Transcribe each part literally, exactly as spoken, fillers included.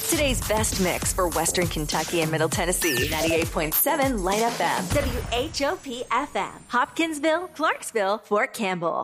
Today's best mix for Western Kentucky and Middle Tennessee. ninety-eight point seven Light F M. W H O P F M. Hopkinsville, Clarksville, Fort Campbell.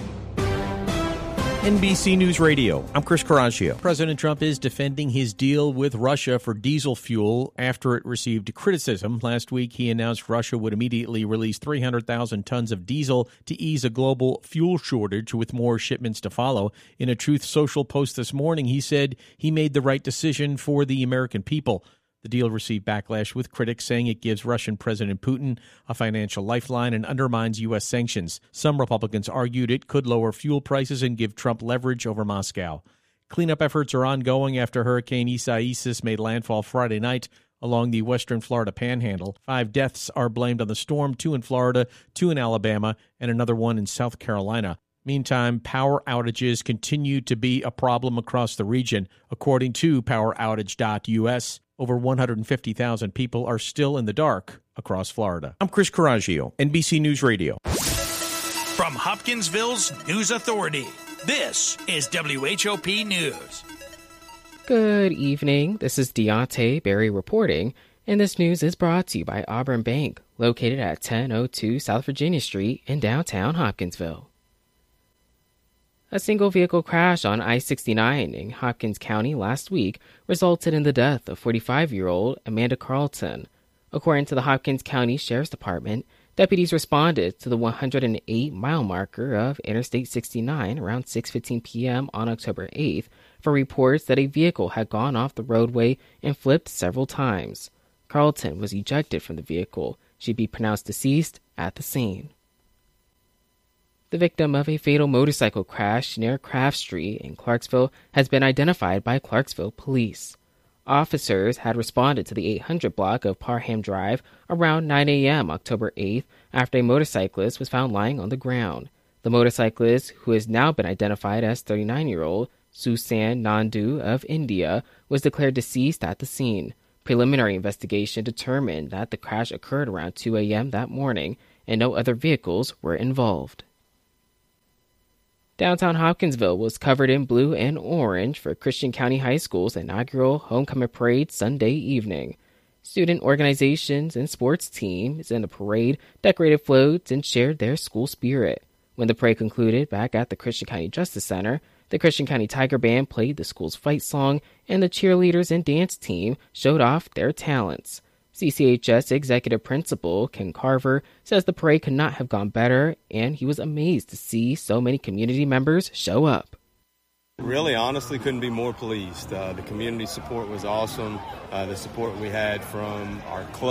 N B C News Radio. I'm Chris Coraggio. President Trump is defending his deal with Russia for diesel fuel after it received criticism. Last week, he announced Russia would immediately release three hundred thousand tons of diesel to ease a global fuel shortage, with more shipments to follow. In a Truth Social post this morning, he said he made the right decision for the American people. The deal received backlash, with critics saying it gives Russian President Putin a financial lifeline and undermines U S sanctions. Some Republicans argued it could lower fuel prices and give Trump leverage over Moscow. Cleanup efforts are ongoing after Hurricane Isaias made landfall Friday night along the western Florida panhandle. Five deaths are blamed on the storm, two in Florida, two in Alabama, and another one in South Carolina. Meantime, power outages continue to be a problem across the region. According to power outage dot U S, over one hundred fifty thousand people are still in the dark across Florida. I'm Chris Coraggio, N B C News Radio. From Hopkinsville's News Authority, this is W H O P News. Good evening. This is Deontay Berry reporting, and this news is brought to you by Auburn Bank, located at ten oh two South Virginia Street in downtown Hopkinsville. A single-vehicle crash on I sixty-nine in Hopkins County last week resulted in the death of forty-five-year-old Amanda Carlton. According to the Hopkins County Sheriff's Department, deputies responded to the one hundred eight mile marker of Interstate sixty-nine around six fifteen p.m. on October eighth for reports that a vehicle had gone off the roadway and flipped several times. Carlton was ejected from the vehicle. She'd be pronounced deceased at the scene. The victim of a fatal motorcycle crash near Craft Street in Clarksville has been identified by Clarksville police. Officers had responded to the eight hundred block of Parham Drive around nine a.m. October eighth after a motorcyclist was found lying on the ground. The motorcyclist, who has now been identified as thirty-nine-year-old Susan Nandu of India, was declared deceased at the scene. Preliminary investigation determined that the crash occurred around two a.m. that morning and no other vehicles were involved. Downtown Hopkinsville was covered in blue and orange for Christian County High School's inaugural homecoming parade Sunday evening. Student organizations and sports teams in the parade decorated floats and shared their school spirit. When the parade concluded back at the Christian County Justice Center, the Christian County Tiger Band played the school's fight song, and the cheerleaders and dance team showed off their talents. C C H S Executive Principal Ken Carver says the parade could not have gone better, and he was amazed to see so many community members show up. Really, honestly, couldn't be more pleased. Uh, the community support was awesome. Uh, the support we had from our club